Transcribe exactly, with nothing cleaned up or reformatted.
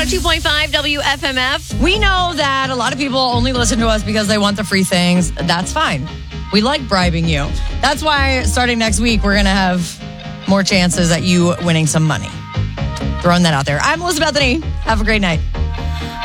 one oh two point five W F M F. We know that a lot of people only listen to us because they want the free things. That's fine. We like bribing you. That's why starting next week, we're going to have more chances at you winning some money. Throwing that out there. I'm Elizabeth Bethany. Have a great night.